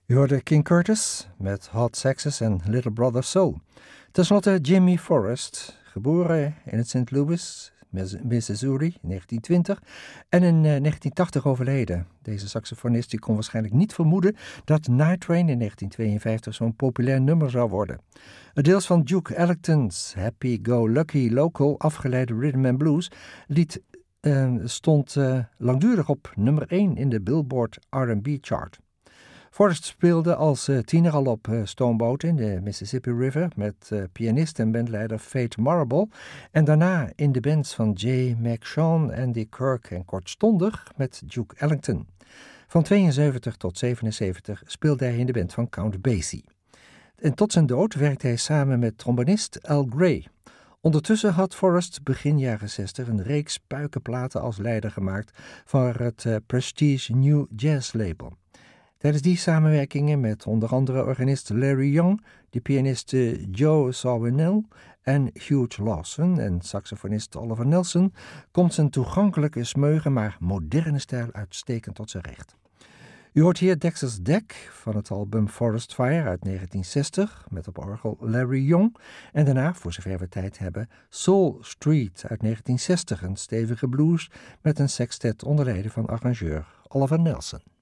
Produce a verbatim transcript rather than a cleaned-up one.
U hoorde King Curtis met Hot Sexes en Little Brother Soul. Ten slotte Jimmy Forrest, geboren in het Saint Louis, Missouri, in negentien twintig en in uh, negentien tachtig overleden. Deze saxofonist die kon waarschijnlijk niet vermoeden dat Night Train in negentien tweeënvijftig zo'n populair nummer zou worden. Het deels van Duke Ellington's Happy Go Lucky Local afgeleide rhythm and blues lied uh, stond uh, langdurig op nummer één in de Billboard R and B chart. Forrest speelde als uh, tiener al op uh, stoomboten in de Mississippi River met uh, pianist en bandleider Fate Marable en daarna in de bands van Jay McShawn, Andy Kirk en kortstondig met Duke Ellington. Van tweeënzeventig tot zevenenzeventig speelde hij in de band van Count Basie. En tot zijn dood werkte hij samen met trombonist Al Gray. Ondertussen had Forrest begin jaren zestig een reeks puikenplaten als leider gemaakt voor het uh, Prestige New Jazz label. Tijdens die samenwerkingen met onder andere organist Larry Young, de pianisten Joe Zawinul en Hugh Lawson en saxofonist Oliver Nelson komt zijn toegankelijke, smeuige maar moderne stijl uitstekend tot zijn recht. U hoort hier Dexter's Deck van het album Forest Fire uit negentien zestig met op orgel Larry Young en daarna, voor zover we tijd hebben, Soul Street uit negentien zestig, een stevige blues met een sextet onder leiding van arrangeur Oliver Nelson.